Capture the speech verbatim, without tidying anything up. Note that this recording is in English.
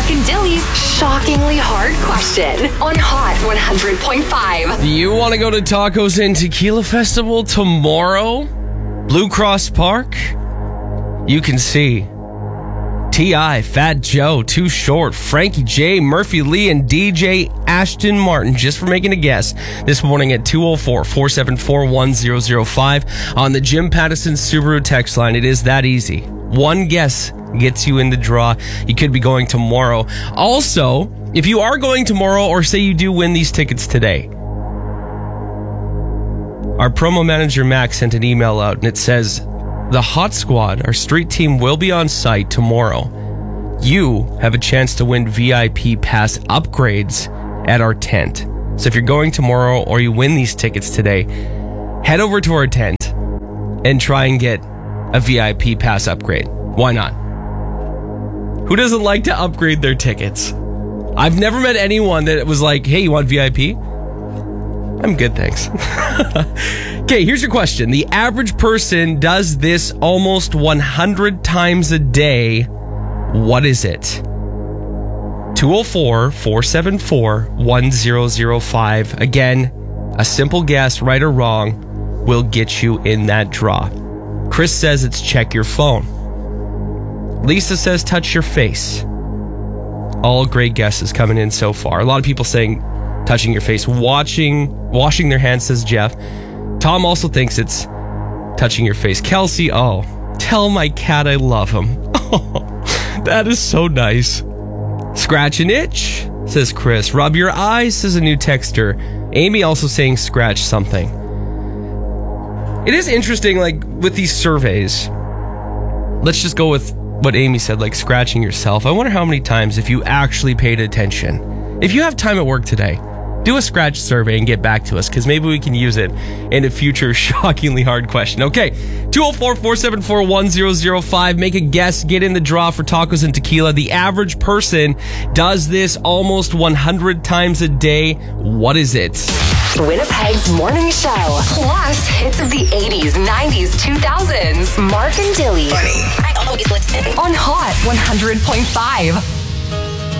Mark and Dilly's shockingly hard question on Hot one hundred point five. Do you want to go to Tacos and Tequila Festival tomorrow? Blue Cross Park? You can see T I, Fat Joe, Too Short, Frankie J, Murphy Lee, and D J Ashton Martin, just for making a guess, this morning at two oh four, four seven four, one oh oh five on the Jim Pattison Subaru text line. It is that easy. One guess gets you in the draw. You could be going tomorrow. Also, if you are going tomorrow, or say you do win these tickets today, our promo manager, Max, sent an email out, and it says, the Hot Squad, our street team, will be on site tomorrow. You have a chance to win V I P pass upgrades at our tent. So if you're going tomorrow or you win these tickets today, head over to our tent and try and get a V I P pass upgrade. Why not? Who doesn't like to upgrade their tickets? I've never met anyone that was like, hey, you want V I P? I'm good, thanks. Okay, here's your question. The average person does this almost one hundred times a day. What is it? two oh four, four seven four, one oh oh five. Again, a simple guess, right or wrong, will get you in that draw. Chris says it's check your phone. Lisa says touch your face. All great guesses coming in so far. A lot of people saying touching your face. Watching, washing their hands, says Jeff. Tom also thinks it's touching your face. Kelsey, oh, tell my cat I love him. Oh, that is so nice. Scratch an itch, says Chris. Rub your eyes, says a new texter. Amy also saying scratch something. It is interesting, like, with these surveys. Let's just go with what Amy said, like scratching yourself. I wonder how many times, if you actually paid attention. If you have time at work today, do a scratch survey and get back to us, because maybe we can use it in a future shockingly hard question. Okay, two oh four, four seven four, one oh oh five. Make a guess. Get in the draw for tacos and tequila. The average person does this almost one hundred times a day. What is it? Winnipeg's morning show. Plus, hits of the eighties, nineties, two thousands. Mark and Dilly. Funny. I always listen. On Hot one hundred point five.